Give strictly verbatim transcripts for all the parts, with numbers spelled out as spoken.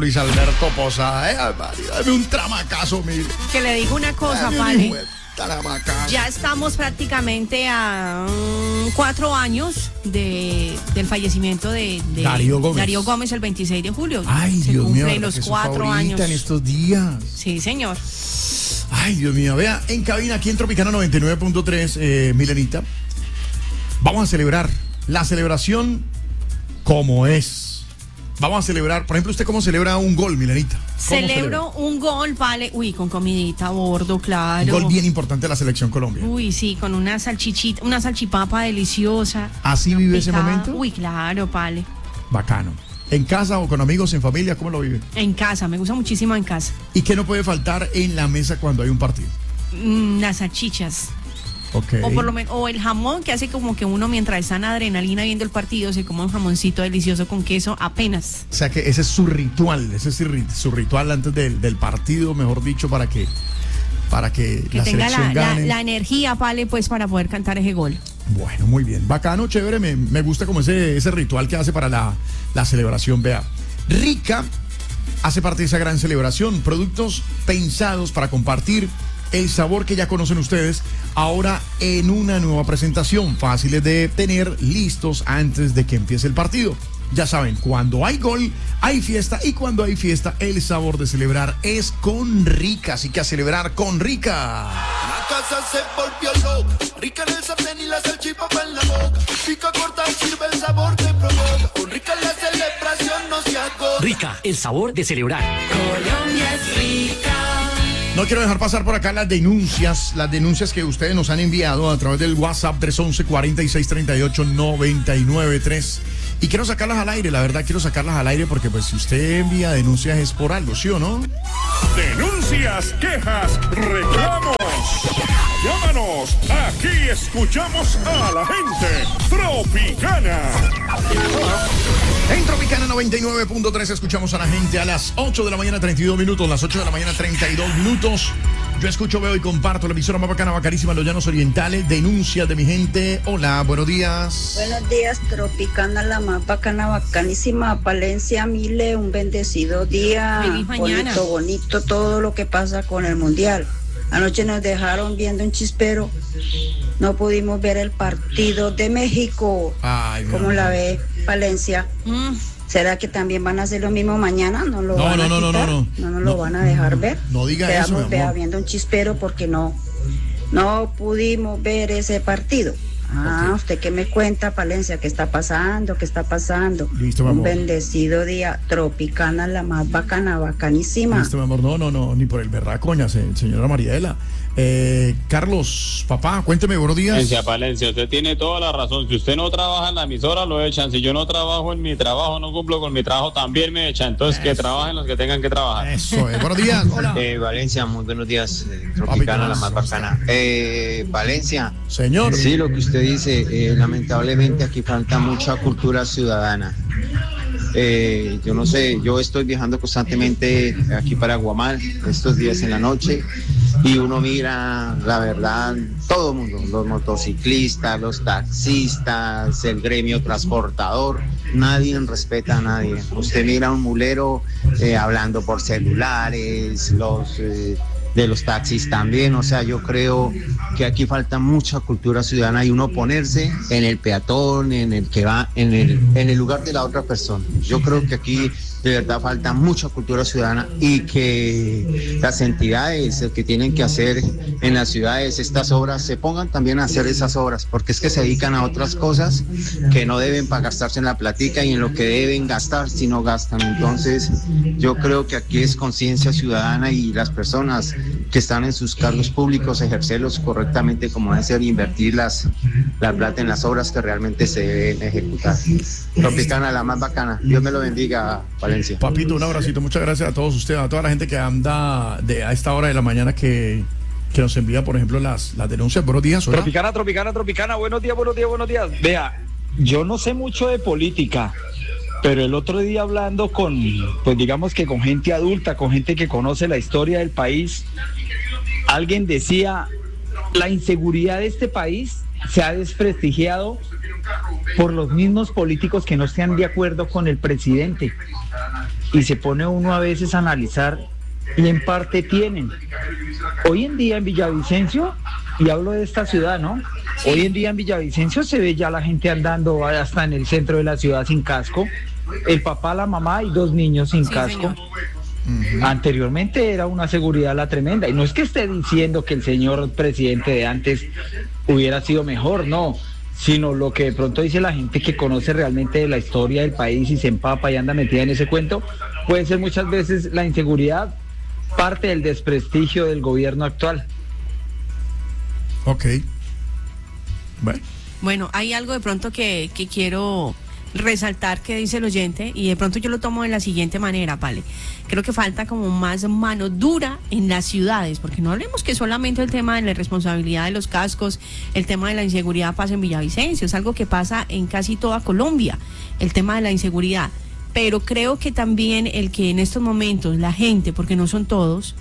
Luis Alberto Posada. Eh, dame un tramacazo, mire. Que le digo una cosa, Dame Pale. un tramacazo. Ya estamos prácticamente a um, cuatro años de, del fallecimiento de, de Darío Gómez. Darío Gómez el veintiséis de julio. Ay, Se Dios mío, cumple ¿verdad los que eso cuatro fue ahorita, años. en estos días? Sí, señor. Ay, Dios mío, vea, en cabina aquí en Tropicana noventa y nueve punto tres, eh, Milenita, vamos a celebrar la celebración como es. Vamos a celebrar, por ejemplo, ¿usted cómo celebra un gol, Milenita? Celebro un gol, Pale, uy, con comidita a bordo, claro. Un gol bien importante de la selección Colombia. Uy, sí, con una salchichita, una salchipapa deliciosa. ¿Así vive ese picada. momento? Uy, claro, Pale. Bacano. ¿En casa o con amigos, en familia? ¿Cómo lo vive? En casa, me gusta muchísimo en casa. ¿Y qué no puede faltar en la mesa cuando hay un partido? Mm, las salchichas. Ok. O por lo menos, o el jamón, que hace como que uno mientras está en adrenalina viendo el partido se come un jamoncito delicioso con queso apenas. O sea que ese es su ritual, ese es su, ri- su ritual antes del, del partido, mejor dicho, para que, para que, Que la tenga selección la, la, gane. la energía, Pale, pues para poder cantar ese gol. Bueno, muy bien. Bacano, chévere. Me, me gusta como ese, ese ritual que hace para la, la celebración. Vea, Rica hace parte de esa gran celebración. Productos pensados para compartir el sabor que ya conocen ustedes, ahora en una nueva presentación, fáciles de tener, listos antes de que empiece el partido. Ya saben, cuando hay gol, hay fiesta, y cuando hay fiesta, el sabor de celebrar es con Rica. Así que a celebrar con Rica. La casa se volvió loca, Rica en el sartén y la salchipapa en la boca. Pica corta y sirve el sabor que provoca. Con Rica la celebración no se agota. Rica, el sabor de celebrar. Colombia es rica. No quiero dejar pasar por acá las denuncias, las denuncias que ustedes nos han enviado a través del WhatsApp tres once, cuarenta y seis, treinta y ocho, noventa y nueve tres. Y quiero sacarlas al aire, la verdad quiero sacarlas al aire porque pues si usted envía denuncias es por algo, ¿sí o no? Denuncias, quejas, reclamos. Llámanos, aquí escuchamos a la gente. Tropicana. En Tropicana noventa y nueve punto tres escuchamos a la gente a las ocho de la mañana, treinta y dos minutos, las ocho de la mañana, treinta y dos minutos. Yo escucho, veo y comparto la emisora más bacana, bacanísima, Los Llanos Orientales. Denuncias de mi gente. Hola, buenos días. Buenos días, Tropicana, la más bacana, bacanísima, Palencia, Mile, un bendecido día. Feliz mañana. Bonito, bonito todo lo que pasa con el Mundial. Anoche nos dejaron viendo un chispero. No pudimos ver el partido de México. Ay, mi ¿Cómo amor. la ve, Palencia? Mm, ¿Será que también van a hacer lo mismo mañana? ¿No lo No, van no, a no, no, quitar? no, no. ¿No nos No. lo van a dejar ver? No diga Quedamos, eso, mi amor. vea, viendo un chispero porque no, no pudimos ver ese partido. Ah, Ok. ¿usted qué me cuenta, Palencia? ¿Qué está pasando? ¿Qué está pasando? Listo, mi Un amor. bendecido día. Tropicana, la más bacana, bacanísima. Listo, mi amor. No, no, no, ni por el berracoña, se- señora Mariela. Eh, Carlos, papá, cuénteme, buenos días. Palencia, Palencia, usted tiene toda la razón. Si usted no trabaja en la emisora, lo echan. Si yo no trabajo en mi trabajo, no cumplo con mi trabajo, también me echan. Entonces, que trabajen los que tengan que trabajar. Eso es. Buenos días. Hola. Eh, Valencia, muy buenos días. eh, Papi, Tropicana, la ¿cómo más estás? bacana. Eh, Valencia, Señor. sí, lo que usted dice, eh, lamentablemente aquí falta mucha cultura ciudadana. Eh, yo no sé, yo estoy viajando constantemente aquí para Guamal estos días en la noche y uno mira, la verdad, todo el mundo, los motociclistas, los taxistas, el gremio transportador, nadie respeta a nadie. Usted mira a un mulero eh, hablando por celulares, los... Eh, de los taxis también, o sea, yo creo que aquí falta mucha cultura ciudadana y uno ponerse en el peatón, en el que va, en el, en el lugar de la otra persona. Yo creo que aquí de verdad falta mucha cultura ciudadana y que las entidades que tienen que hacer en las ciudades estas obras se pongan también a hacer esas obras, porque es que se dedican a otras cosas que no deben para gastarse en la platica y en lo que deben gastar si no gastan. Entonces yo creo que aquí es conciencia ciudadana y las personas que están en sus cargos públicos ejercerlos correctamente como debe ser, invertir las, la plata en las obras que realmente se deben ejecutar. Tropicana, la más bacana. Dios me lo bendiga, Valencia. Papito, un abracito. Muchas gracias a todos ustedes, a toda la gente que anda de, a esta hora de la mañana que, que nos envía, por ejemplo, las, las denuncias. Buenos días, hola. Tropicana, Tropicana, Tropicana, buenos días, buenos días, buenos días. Vea, yo no sé mucho de política, pero el otro día hablando con, pues digamos que con gente adulta, con gente que conoce la historia del país, alguien decía, la inseguridad de este país se ha desprestigiado por los mismos políticos que no estén de acuerdo con el presidente. Y se pone uno a veces a analizar y en parte tienen. Hoy en día en Villavicencio, y hablo de esta ciudad, ¿no? Hoy en día en Villavicencio se ve ya la gente andando hasta en el centro de la ciudad sin casco, el papá, la mamá y dos niños sin sí, casco. Uh-huh. Anteriormente era una seguridad la tremenda, y no es que esté diciendo que el señor presidente de antes hubiera sido mejor, no, sino lo que de pronto dice la gente que conoce realmente de la historia del país y se empapa y anda metida en ese cuento, puede ser muchas veces la inseguridad parte del desprestigio del gobierno actual. Ok. Bueno, bueno hay algo de pronto que, que quiero resaltar que dice el oyente, y de pronto yo lo tomo de la siguiente manera, vale. Creo que falta como más mano dura en las ciudades, porque no hablemos que solamente el tema de la responsabilidad de los cascos, el tema de la inseguridad pasa en Villavicencio, es algo que pasa en casi toda Colombia, el tema de la inseguridad. Pero creo que también el que en estos momentos la gente, porque no son todos,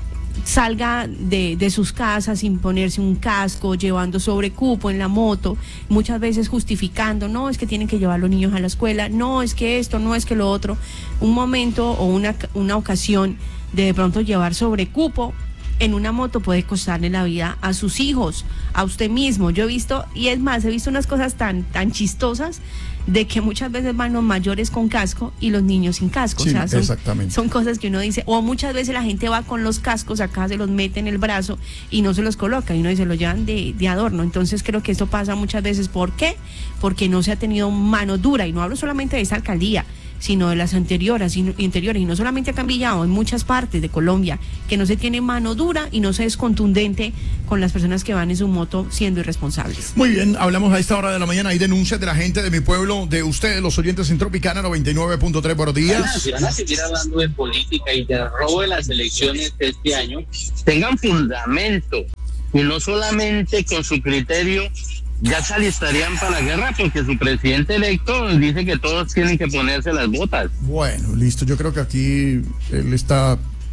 salga de, de sus casas sin ponerse un casco, llevando sobrecupo en la moto, muchas veces justificando, no, es que tienen que llevar los niños a la escuela, no, es que esto, no, es que lo otro. Un momento o una, una ocasión de de pronto llevar sobrecupo en una moto puede costarle la vida a sus hijos, a usted mismo. Yo he visto, y es más, he visto unas cosas tan, tan chistosas, de que muchas veces van los mayores con casco y los niños sin casco. Sí, o sea, son, exactamente. son cosas que uno dice, o muchas veces la gente va con los cascos, acá se los mete en el brazo y no se los coloca, y uno dice, lo llevan de, de adorno. Entonces creo que esto pasa muchas veces. ¿Por qué? Porque no se ha tenido mano dura, y no hablo solamente de esta alcaldía, sino de las anteriores y anteriores, y no solamente acá en Villavo, en muchas partes de Colombia, que no se tiene mano dura y no se es contundente con las personas que van en su moto siendo irresponsables. Muy bien, hablamos a esta hora de la mañana. Hay denuncias de la gente de mi pueblo, de ustedes, los oyentes en Tropicana noventa y nueve punto tres. Buenos días. Si van a seguir hablando de política y de robo de las elecciones de este año, tengan fundamento, y no solamente con su criterio. Ya se alistarían para la guerra, porque su presidente electo dice que todos tienen que ponerse las botas. Bueno, listo. Yo creo que aquí él está,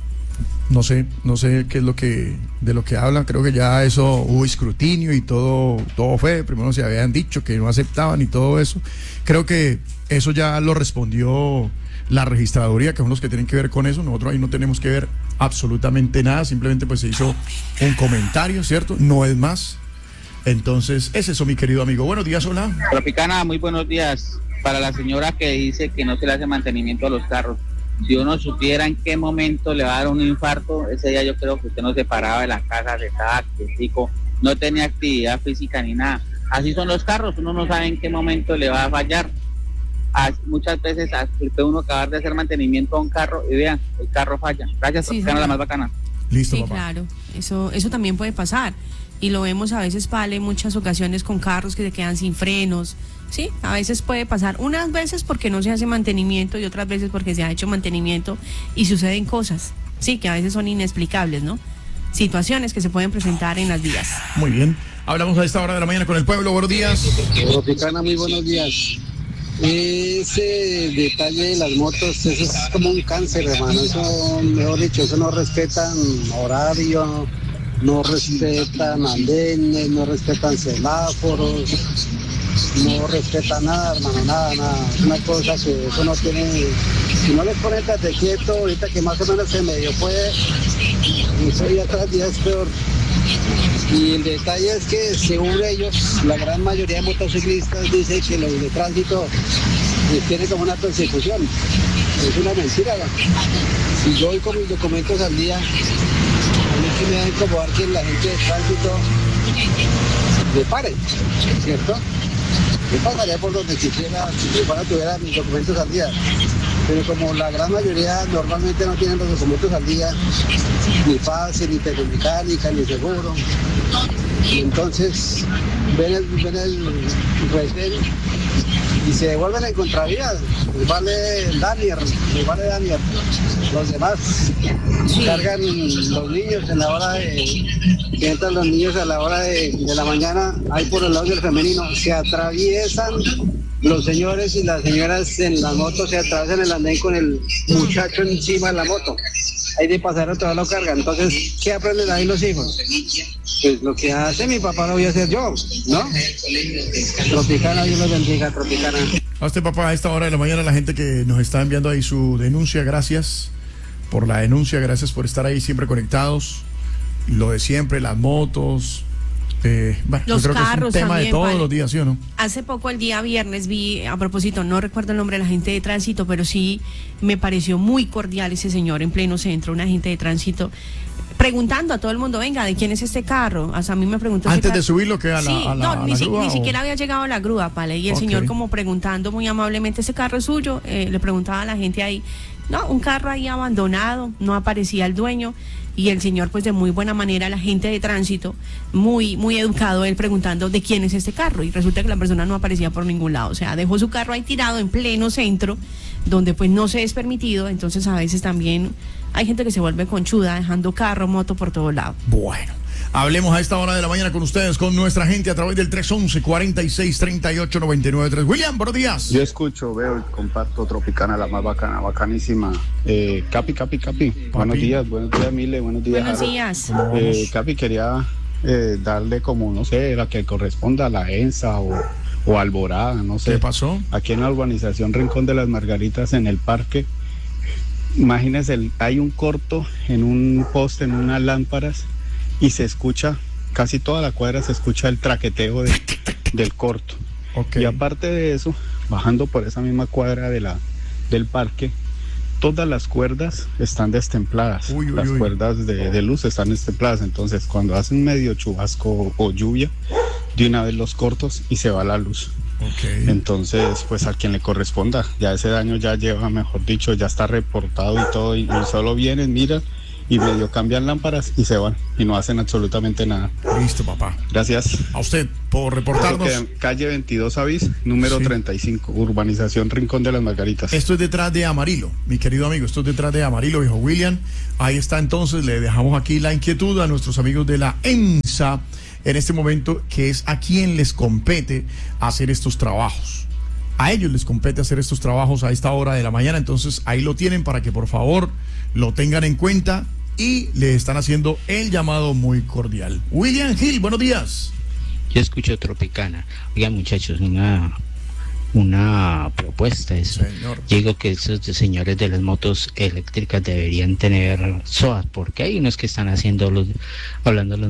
no sé, no sé qué es lo que, de lo que hablan. Creo que ya eso hubo escrutinio y todo, todo fue. Primero se habían dicho que no aceptaban y todo eso. Creo que eso ya lo respondió la registraduría, que son los que tienen que ver con eso. Nosotros ahí no tenemos que ver absolutamente nada. Simplemente pues se hizo un comentario, ¿cierto? No es más. Entonces, es eso, mi querido amigo. Buenos días, hola. Tropicana, muy buenos días. Para la señora que dice que no se le hace mantenimiento a los carros, si uno supiera en qué momento le va a dar un infarto, ese día yo creo que usted no se paraba de la casa, se estaba quietico, no tenía actividad física ni nada. Así son los carros, uno no sabe en qué momento le va a fallar. Así, muchas veces puede uno acabar de hacer mantenimiento a un carro y vean, el carro falla. Gracias, sí, Tropicana, la más bacana. Listo, sí, papá. Claro, eso, eso también puede pasar. Y lo vemos a veces, Pale, en muchas ocasiones con carros que se quedan sin frenos. Sí, a veces puede pasar. Unas veces porque no se hace mantenimiento y otras veces porque se ha hecho mantenimiento y suceden cosas, sí, que a veces son inexplicables, ¿no? Situaciones que se pueden presentar en las vías. Muy bien. Hablamos a esta hora de la mañana con el pueblo. Buenos días. Tropicana, muy buenos días. Ese detalle de las motos, eso es como un cáncer, hermano. Eso, mejor dicho, eso no respetan horario, no respetan andenes, no respetan semáforos, no respetan nada, hermano, nada, nada. Es una cosa que eso no tiene. Si no les ponen tate quieto, ahorita que más o menos se medio puede, eso ya cada día es peor. Y el detalle es que, según ellos, la gran mayoría de motociclistas dice que los de tránsito les tienen como una persecución. Es una mentira, ¿no? Si yo voy con mis documentos al día, a mí sí me da incomodar que la gente de tránsito me pare, ¿cierto? Yo pasaría por donde quisiera si yo tuviera mis documentos al día. Pero como la gran mayoría normalmente no tienen los documentos al día, ni fácil, ni tecnomecánica, ni seguro, y entonces ven el, ven el retén y se devuelven en contravías, les vale Daniel, les vale Daniel. Los demás cargan los niños en la hora de, que entran los niños a la hora de, de la mañana, ahí por el lado del femenino, se atraviesan los señores y las señoras en la moto, se atraviesan el andén con el muchacho encima de la moto. ahí de pasar todo lo cargan. Entonces, ¿qué aprenden ahí los hijos? Pues lo que hace mi papá lo voy a hacer yo, ¿no? Tropicana, Dios los bendiga, Tropicana. A usted, papá, a esta hora de la mañana, la gente que nos está enviando ahí su denuncia, gracias por la denuncia, gracias por estar ahí siempre conectados. Lo de siempre, las motos, eh, bueno, los yo creo carros que es un tema también, de todos vale. los días, ¿sí o no? Hace poco, el día viernes, vi, a propósito, no recuerdo el nombre de la gente de tránsito, pero sí me pareció muy cordial ese señor en pleno centro, un agente de tránsito, preguntando a todo el mundo, venga, ¿de quién es este carro? Hasta a mí me preguntó. Antes ese de subirlo, que a la, sí, a la, no, a la ni, si- grúa, ni o- siquiera había llegado a la grúa, ¿vale? Y el Ok. señor como preguntando muy amablemente, ¿ese carro es suyo? Eh, le preguntaba a la gente ahí, no, un carro ahí abandonado, no aparecía el dueño. Y el señor, pues de muy buena manera, la gente de tránsito, muy muy educado, él preguntando de quién es este carro. Y resulta que la persona no aparecía por ningún lado. O sea, dejó su carro ahí tirado en pleno centro, donde pues no se es permitido. Entonces a veces también hay gente que se vuelve conchuda, dejando carro, moto por todo lado. Bueno, hablemos a esta hora de la mañana con ustedes, con nuestra gente a través del tres once, cuarenta y seis, treinta y ocho, noventa y nueve tres. William, buenos días. Yo escucho, veo y comparto Tropicana, la más bacana, bacanísima. Eh, Capi, Capi, Capi. Buenos días, buenos días, Mile, buenos días. Buenos Harold. días. Eh, Capi, quería eh, darle como, no sé, la que corresponda a la ENSA o, o Alborada, no sé. ¿Qué pasó? Aquí en la urbanización Rincón de las Margaritas, en el parque, imagínense, el- hay un corto en un poste, en unas lámparas, y se escucha, casi toda la cuadra se escucha el traqueteo de- del corto. Okay. Y aparte de eso, bajando por esa misma cuadra de la, del parque, todas las cuerdas están destempladas. Uy, uy, las uy. cuerdas de, de luz están destempladas. Entonces, cuando hace un medio chubasco o, o lluvia, de una vez los cortos y se va la luz. Okay. Entonces, pues a quien le corresponda, ya ese daño ya lleva, mejor dicho, ya está reportado y todo, y, y solo vienen, miran y medio cambian lámparas y se van y no hacen absolutamente nada. Listo, papá. Gracias. A usted por reportarnos. Eso queda, calle veintidós Avis, número Sí. treinta y cinco, urbanización Rincón de las Margaritas. Esto es detrás de Amarillo, mi querido amigo, esto es detrás de Amarillo, dijo William. Ahí está, entonces le dejamos aquí la inquietud a nuestros amigos de la ENSA en este momento, que es a quien les compete hacer estos trabajos. A ellos les compete hacer estos trabajos a esta hora de la mañana, entonces ahí lo tienen para que por favor lo tengan en cuenta y le están haciendo el llamado muy cordial. William Gil, buenos días. Yo escucho Tropicana. Oigan, muchachos, una una propuesta es, Señor. digo que esos señores de las motos eléctricas deberían tener S O A, porque hay unos que están haciendo los, hablando los